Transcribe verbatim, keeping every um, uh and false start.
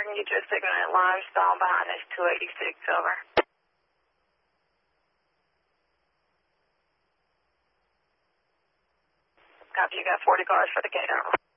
I can get you a signal at Limestone behind this two eighty-six, over. Copy, you got forty cars for the gate, over.